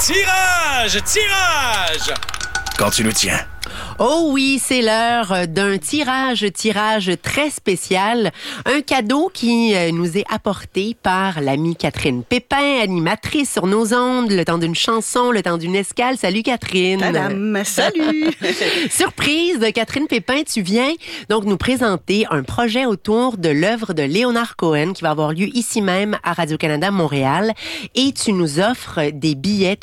Tirage! Quand tu nous tiens. Oh oui, c'est l'heure d'un tirage très spécial. Un cadeau qui nous est apporté par l'amie Catherine Pépin, animatrice sur nos ondes, le temps d'une chanson, le temps d'une escale. Salut Catherine. Madame, salut. Surprise, Catherine Pépin, tu viens donc nous présenter un projet autour de l'œuvre de Leonard Cohen qui va avoir lieu ici même à Radio-Canada Montréal et tu nous offres des billets,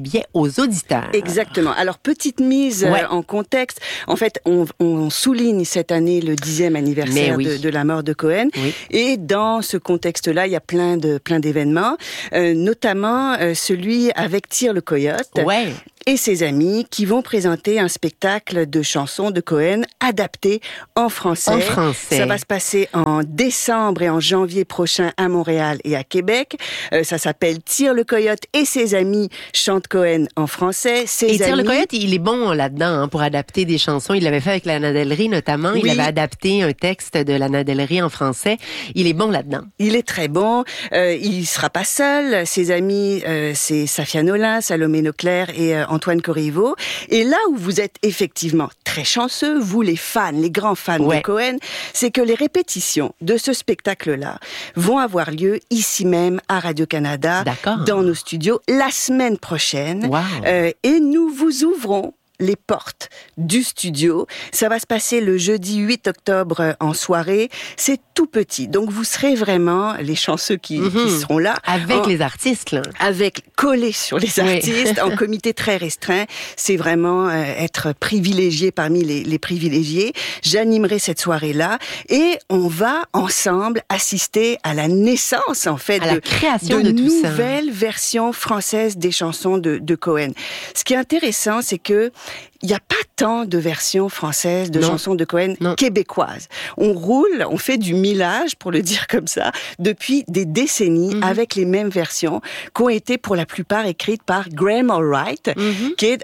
aux auditeurs. Exactement. Alors, petite mise en contexte. En fait, on souligne cette année le 10e anniversaire de la mort de Cohen. Oui. Et dans ce contexte-là, il y a plein d'événements, notamment celui avec Tyr le Coyote. Ouais. Et ses amis qui vont présenter un spectacle de chansons de Cohen adapté en français. En français. Ça va se passer en décembre et en janvier prochain à Montréal et à Québec. Ça s'appelle Tyr le Coyote et ses amis chantent Cohen en français. Tyr le Coyote, il est bon là-dedans pour adapter des chansons. Il l'avait fait avec Lana Del Rey notamment. Oui. Il avait adapté un texte de Lana Del Rey en français. Il est bon là-dedans. Il est très bon. Il sera pas seul. Ses amis, c'est Safia Nolin, Salomé Leclerc et Antoine Corriveau. Et là où vous êtes effectivement très chanceux, vous les fans, les grands fans de Cohen, c'est que les répétitions de ce spectacle-là vont avoir lieu ici même à Radio-Canada, dans nos studios, la semaine prochaine. Wow. Et nous vous ouvrons les portes du studio. Ça va se passer le jeudi 8 octobre en soirée. C'est tout petit. Donc, vous serez vraiment les chanceux qui seront là. Avec les artistes, là. Collés sur les artistes, en comité très restreint. C'est vraiment être privilégié parmi les privilégiés. J'animerai cette soirée-là et on va ensemble assister à la naissance, en fait, la création de tout ça. Nouvelles versions françaises des chansons de Cohen. Ce qui est intéressant, c'est que il n'y a pas tant de versions françaises de chansons de Cohen québécoises. On roule, on fait du millage, pour le dire comme ça, depuis des décennies avec les mêmes versions qui ont été pour la plupart écrites par Graham Allwright, qui est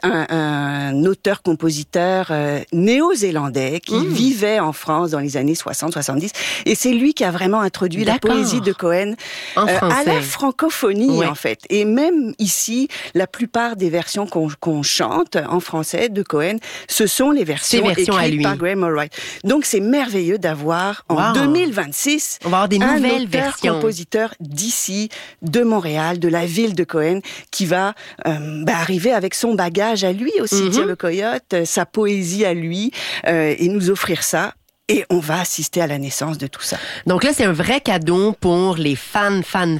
un auteur-compositeur néo-zélandais qui vivait en France dans les années 60-70. Et c'est lui qui a vraiment introduit la poésie de Cohen à la francophonie, en fait. Et même ici, la plupart des versions qu'on chante en français de Cohen, ce sont les versions écrites par Graham Allwright. Donc, c'est merveilleux d'avoir, en 2026, on va avoir des nouvelles versions. Compositeur d'ici, de Montréal, de la ville de Cohen, qui va arriver avec son bagage à lui aussi, Tyr le Coyote, sa poésie à lui, et nous offrir ça. Et on va assister à la naissance de tout ça. Donc là, c'est un vrai cadeau pour les fans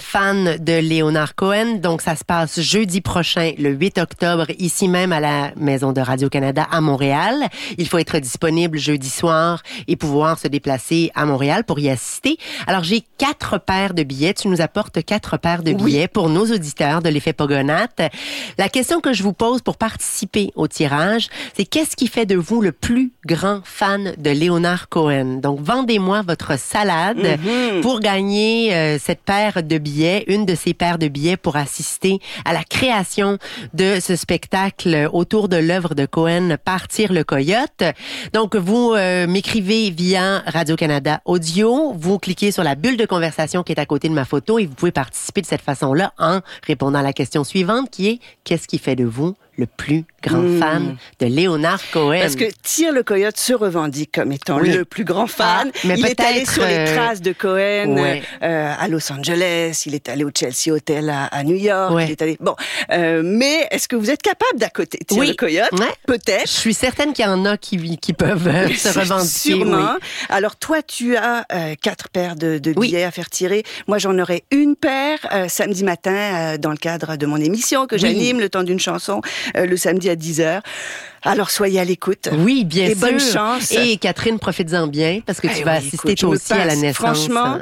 de Leonard Cohen. Donc, ça se passe jeudi prochain, le 8 octobre, ici même à la Maison de Radio-Canada à Montréal. Il faut être disponible jeudi soir et pouvoir se déplacer à Montréal pour y assister. Alors, j'ai 4 paires de billets. Tu nous apportes 4 paires de billets pour nos auditeurs de l'effet Pogonate. La question que je vous pose pour participer au tirage, c'est qu'est-ce qui fait de vous le plus grand fan de Leonard Cohen? Donc, vendez-moi votre salade pour gagner cette paire de billets, une de ces paires de billets pour assister à la création de ce spectacle autour de l'œuvre de Cohen par Tyr le Coyote. Donc, vous m'écrivez via Radio-Canada Audio, vous cliquez sur la bulle de conversation qui est à côté de ma photo et vous pouvez participer de cette façon-là en répondant à la question suivante qui est « Qu'est-ce qui fait de vous le plus grand fan de Leonard Cohen? » Parce que Tyr le Coyote se revendique comme étant le plus grand fan. Mais il est allé sur les traces de Cohen à Los Angeles, il est allé au Chelsea Hotel à New York, il est allé... Bon, mais est-ce que vous êtes capable d'à côté Tyr le Coyote? Peut-être. Je suis certaine qu'il y en a qui peuvent se revendiquer. Sûrement. Alors toi, tu as 4 paires de billets à faire tirer. Moi, j'en aurai une paire samedi matin dans le cadre de mon émission que j'anime, Le temps d'une chanson, le samedi à 10h. Alors, soyez à l'écoute. Oui, bien sûr. Et bonne chance. Et Catherine, profites-en bien, parce que tu vas assister toi aussi à la naissance. Franchement,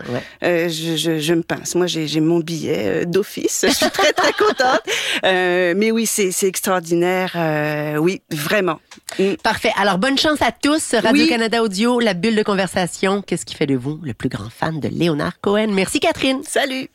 je me pince. Moi, j'ai mon billet d'office. Je suis très, très contente. Mais oui, c'est extraordinaire. Oui, vraiment. Parfait. Alors, bonne chance à tous. Radio-Canada Audio, la bulle de conversation. Qu'est-ce qui fait de vous le plus grand fan de Leonard Cohen? Merci, Catherine. Salut.